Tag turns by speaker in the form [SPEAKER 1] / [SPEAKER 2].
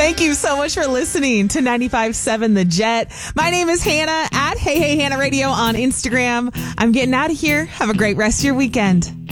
[SPEAKER 1] Thank you so much for listening to 95.7 The Jet. My name is Hannah at Hey Hannah Radio on Instagram. I'm getting out of here. Have a great rest of your weekend.